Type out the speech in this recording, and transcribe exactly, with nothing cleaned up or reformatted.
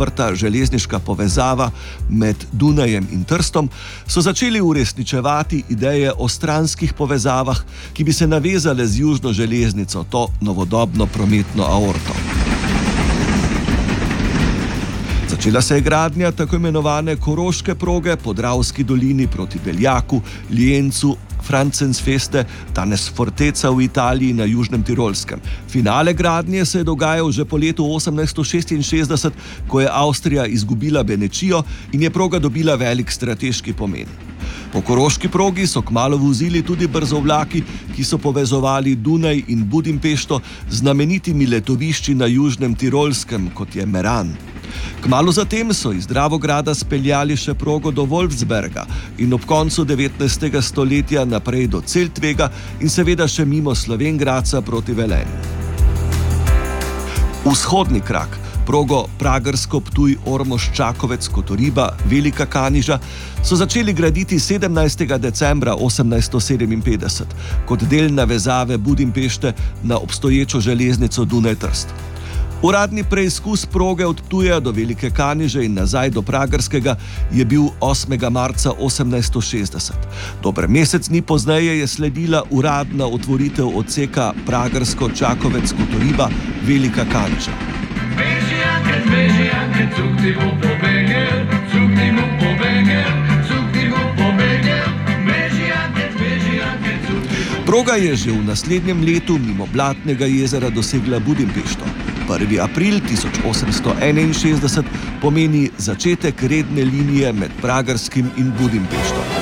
odprta železniška povezava med Dunajem in Trstom, so začeli uresničevati ideje o stranskih povezavah, ki bi se navezale z južno železnico, to novodobno prometno aorto. Začela se je gradnja tako imenovane Koroške proge po Dravski dolini proti Beljaku, Liencu, Franzensfeste, danes Forteca v Italiji na Južnem Tirolskem. Finale gradnje se je dogajal že po letu osemnajststo šestinšestdeset, ko je Avstrija izgubila Benečijo in je proga dobila velik strateški pomen. Po Koroški progi so kmalu vozili tudi brzovlaki, ki so povezovali Dunaj in Budimpešto z znamenitimi letovišči na Južnem Tirolskem, kot je Meran. Kmalu zatem so iz Dravograda speljali še progo do Wolfsberga in ob koncu devetnajstega stoletja naprej do Celtvega in seveda še mimo Slovenj Gradca proti Velenju. Vzhodni krak, progo Pragersko-Ptuj-Ormož-Čakovec-Kotoriba, Velika Kaniža, so začeli graditi sedemnajstega decembra osemnajststo sedeminpetdeset kot del navezave Budimpešte na obstoječo železnico Dunaj-Trst. Uradni preizkus proge od Ptuja do Velike Kaniže in nazaj do Pragerskega je bil osmega marca osemnajststo šestdeset. Dober mesec dni pozneje je sledila uradna otvoritev odseka Pragersko-Čakovec-Kotoriba, Velika Kaniža. Proga je že v naslednjem letu mimo Blatnega jezera dosegla Budimpešto. prvi april tisoč osemsto enainšestdeset pomeni začetek redne linije med Pragerskim in Budimpešto.